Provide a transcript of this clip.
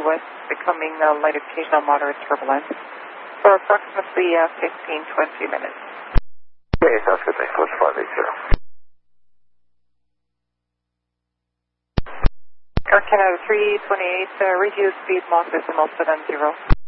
west, becoming light occasional moderate turbulence for approximately 15-20 minutes. Okay, sounds good. Thanks. 580. Air Canada 328, reduce speed, Mach decimal 70.